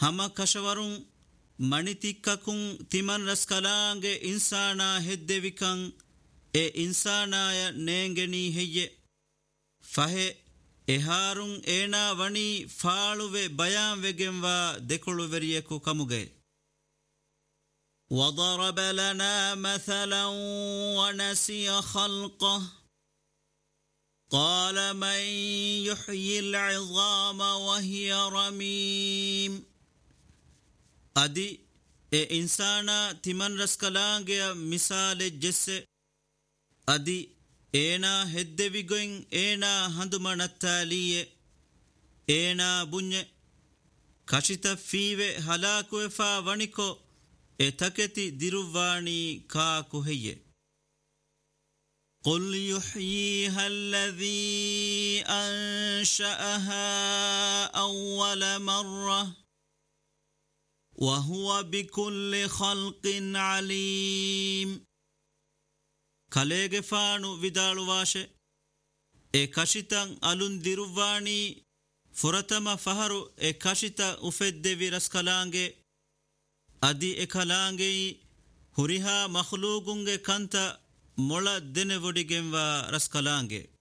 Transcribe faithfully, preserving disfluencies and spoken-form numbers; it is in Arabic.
hama kashawarun manitikkakun timan raskalange insana heddevikan e insanaya neengeni heyye fahe eharun ena wani faaluve bayan vegenwa dekulu veriyeku kamuge وضرب لنا مثلا ونسي خلقه قال من يحيي العظام وهي رميم adi e insana timan raskalange misale jesse adi ena heddevigoin ena handumanattaliye ena bunye kashita five halakuefa waniko etaketi diruvani ka kuheye قل يحييها الذي أنشأها أول مرة وهو بكل خلق عليم كاليغ فانو vidaalu washe e kashitan alun diruvani furatama faharu e kashita ufedde viraskalange adi e kalange huriha makhlugunge kanta mola dene vodigenwa raskalange